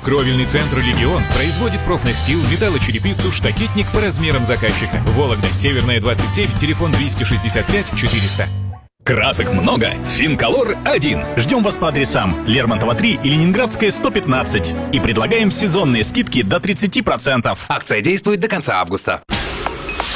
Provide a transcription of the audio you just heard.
Кровельный центр «Легион» производит профнастил, металлочерепицу, штакетник по размерам заказчика. Вологда, Северная, 27, телефон 265 400. Красок много, Финколор 1. Ждем вас по адресам Лермонтова 3 и Ленинградская 115. И предлагаем сезонные скидки до 30%. Акция действует до конца августа.